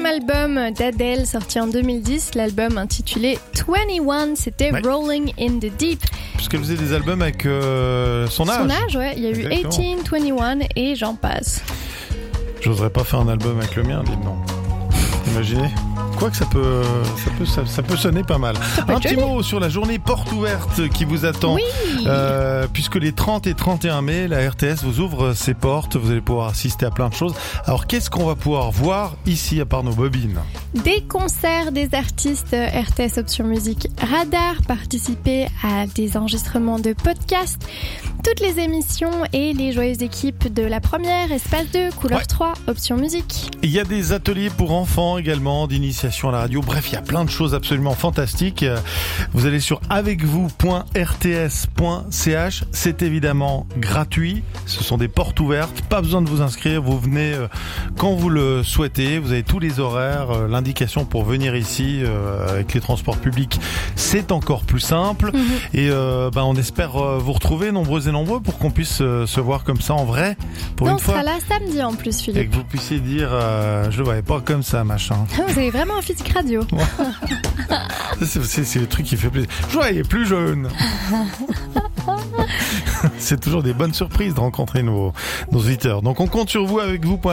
7e album d'Adele sorti en 2010, l'album intitulé 21, c'était Rolling in the Deep. Parce qu'elle faisait des albums avec son âge. Son âge, ouais. Il y a eu 18, 21 et j'en passe. J'oserais pas faire un album avec le mien, dites donc. Imaginez. Quoique ça peut sonner pas mal. Un petit mot sur la journée porte ouverte qui vous attend. Oui. Puisque les 30 et 31 mai, la RTS vous ouvre ses portes. Vous allez pouvoir assister à plein de choses. Alors qu'est-ce qu'on va pouvoir voir ici à part nos bobines ? Des concerts des artistes RTS Option Musique Radar, participer à des enregistrements de podcasts, toutes les émissions et les joyeuses équipes de la première, Espace 2, Couleur 3, Option Musique. Il y a des ateliers pour enfants également, d'initiation à la radio. Bref, il y a plein de choses absolument fantastiques. Vous allez sur avecvous.rts.ch. C'est évidemment gratuit. Ce sont des portes ouvertes. Pas besoin de vous inscrire. Vous venez quand vous le souhaitez. Vous avez tous les horaires, l'indication pour venir ici avec les transports publics. C'est encore plus simple. Et on espère vous retrouver nombreux et nombreux pour qu'on puisse se voir comme ça en vrai. Pour une fois. On sera là samedi en plus, Philippe. Et que vous puissiez dire je le voyais pas comme ça, machin. Vous avez vraiment un physique radio. C'est le truc qui fait plaisir. Je voyais plus jeune. C'est toujours des bonnes surprises de rencontrer nos auditeurs. Donc on compte sur vous avec vous.